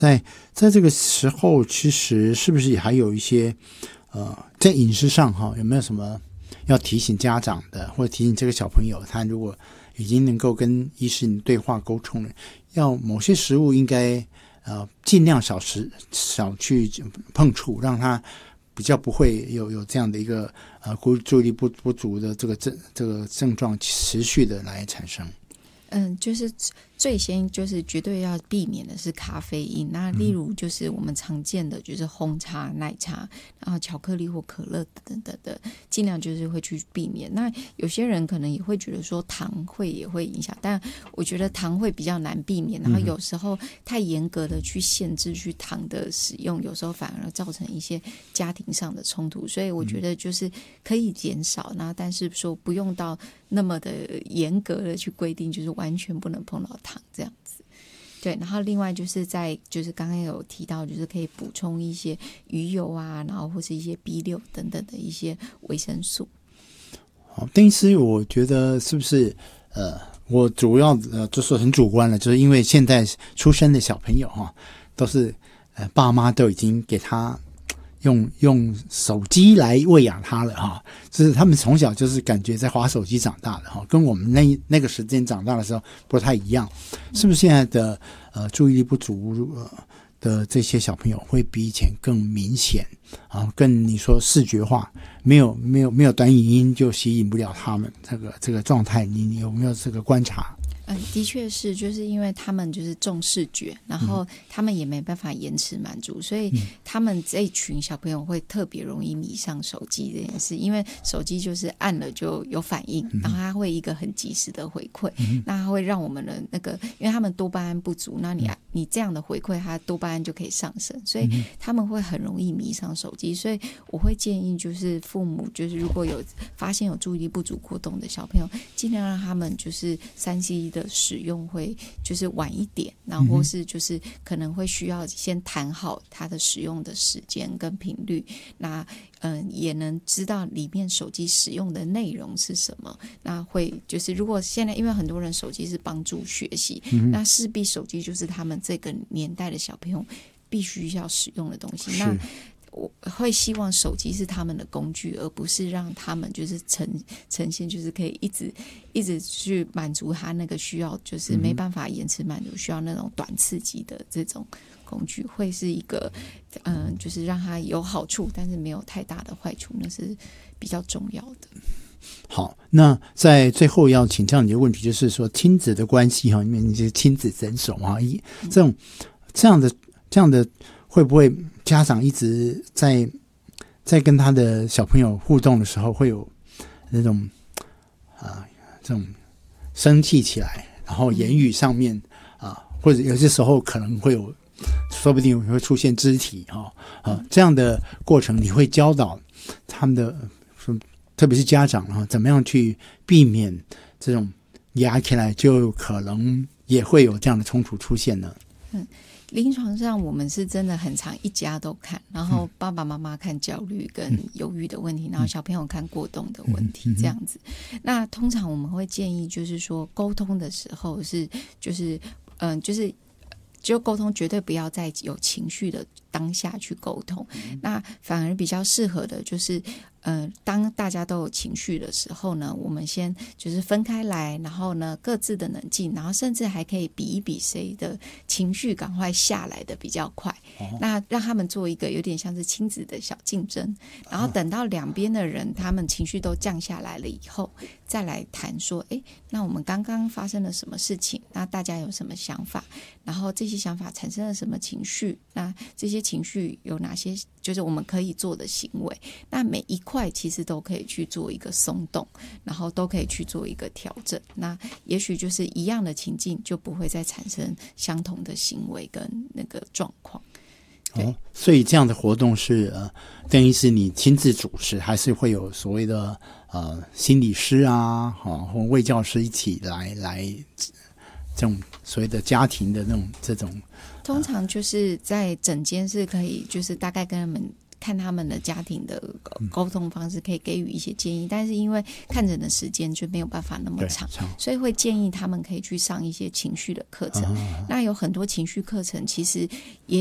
在这个时候，其实是不是也还有一些在饮食上有没有什么要提醒家长的，或者提醒这个小朋友，他如果已经能够跟医师对话沟通了，要某些食物应该尽量少去碰触，让他比较不会有这样的一个注意力不足的这个症状持续的来产生。 就是最先就是绝对要避免的是咖啡因，那例如就是我们常见的就是红茶、奶茶，然后巧克力或可乐等等的，尽量就是会去避免。那有些人可能也会觉得说糖也会影响，但我觉得糖会比较难避免，然后有时候太严格的去限制去糖的使用，有时候反而造成一些家庭上的冲突，所以我觉得就是可以减少，那但是说不用到那么的严格的去规定，就是完全不能碰到糖这样子。对，然后另外就是就是刚刚有提到，就是可以补充一些鱼油啊，然后或是一些 B6 等等的一些维生素。 好，邓医师，我觉得是不是我主要就是很主观了，就是因为现在出生的小朋友都是爸妈都已经给他用手机来喂养他了就是他们从小就是感觉在滑手机长大的跟我们那个时间长大的时候不太一样。是不是现在的注意力不足的这些小朋友会比以前更明显更你说视觉化，没有短影音就吸引不了他们这个状态，你有没有这个观察？ 的确是，就是因为他们就是重视觉，然后他们也没办法延迟满足，所以他们这一群小朋友会特别容易迷上手机这件事，因为手机就是按了就有反应，然后它会一个很及时的回馈，那它会让我们的那个，因为他们多巴胺不足，那你这样的回馈，它多巴胺就可以上升，所以他们会很容易迷上手机，所以我会建议就是父母就是如果有发现有注意力不足过动的小朋友，尽量让他们就是3C 的使用会就是晚一点，然后或是就是可能会需要先谈好它的使用的时间跟频率，那也能知道里面手机使用的内容是什么，那会就是如果现在因为很多人手机是帮助学习，那势必手机就是他们这个年代的小朋友必须要使用的东西，那我会希望手机是他们的工具，而不是让他们就是呈现就是可以一直去满足他那个需要，就是没办法延迟满足，需要那种短刺激的这种工具，会是一个就是让他有好处，但是没有太大的坏处，那是比较重要的。 好，那在最后要请教你的问题就是说亲子的关系因为你是亲子诊所这样的会不会家长一直在跟他的小朋友互动的时候会有那种这种生气起来，然后言语上面或者有些时候可能会有，说不定会出现肢体这样的过程，你会教导他们的特别是家长怎么样去避免这种压起来就可能也会有这样的冲突出现呢？ 临床上我们是真的很常一家都看，然后爸爸妈妈看焦虑跟忧郁的问题，然后小朋友看过动的问题这样子。那通常我们会建议就是说沟通的时候是就沟通绝对不要在有情绪的当下去沟通，那反而比较适合的就是当大家都有情绪的时候呢，我们先就是分开来，然后呢各自的冷静，然后甚至还可以比一比谁的情绪赶快下来的比较快，那让他们做一个有点像是亲子的小竞争，然后等到两边的人他们情绪都降下来了以后，再来谈说那我们刚刚发生了什么事情，那大家有什么想法，然后这些想法产生了什么情绪，那这些情绪有哪些就是我们可以做的行为，那每一块其实都可以去做一个松动，然后都可以去做一个调整，那也许就是一样的情境就不会再产生相同的行为跟那个状况。 所以这样的活动是等于是你亲自主持，还是会有所谓的心理师或卫教师一起来这种所谓的家庭的这种通常就是在诊间是可以就是大概跟他们看他们的家庭的沟通方式，可以给予一些建议。但是因为看诊的时间就没有办法那么长，所以会建议他们可以去上一些情绪的课程。那有很多情绪课程其实也